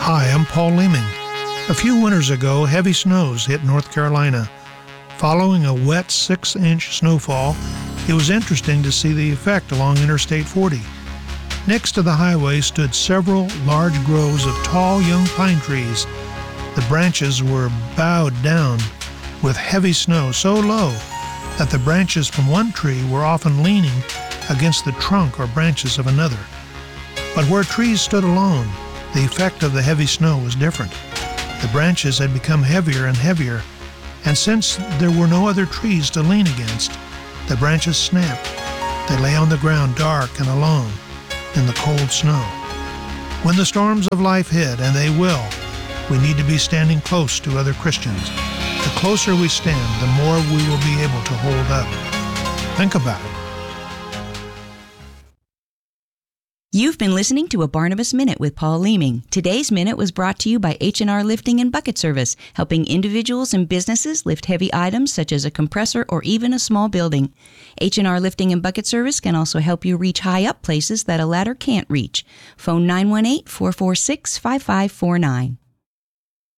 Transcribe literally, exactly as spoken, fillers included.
Hi, I'm Paul Leeming. A few winters ago, heavy snows hit North Carolina. Following a wet six-inch snowfall, it was interesting to see the effect along Interstate forty. Next to the highway stood several large groves of tall young pine trees. The branches were bowed down with heavy snow so low that the branches from one tree were often leaning against the trunk or branches of another. But where trees stood alone, the effect of the heavy snow was different. The branches had become heavier and heavier, and since there were no other trees to lean against, the branches snapped. They lay on the ground dark and alone in the cold snow. When the storms of life hit, and they will, we need to be standing close to other Christians. The closer we stand, the more we will be able to hold up. Think about it. You've been listening to a Barnabas Minute with Paul Leeming. Today's Minute was brought to you by H and R Lifting and Bucket Service, helping individuals and businesses lift heavy items such as a compressor or even a small building. H and R Lifting and Bucket Service can also help you reach high up places that a ladder can't reach. Phone nine one eight, four four six, five five four nine.